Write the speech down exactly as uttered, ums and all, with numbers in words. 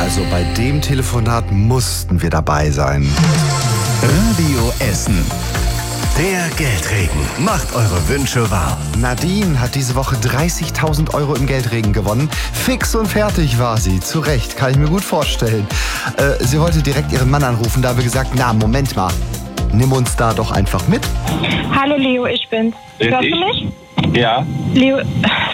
Also bei dem Telefonat mussten wir dabei sein. Radio Essen. Der Geldregen macht eure Wünsche wahr. Nadine hat diese Woche dreißigtausend Euro im Geldregen gewonnen. Fix und fertig war sie. Zu Recht, kann ich mir gut vorstellen. Äh, sie wollte direkt ihren Mann anrufen, da habe ich gesagt, na, Moment mal. Nimm uns da doch einfach mit. Hallo Leo, ich bin's. Sind Hörst ich? du mich? Ja. Leo,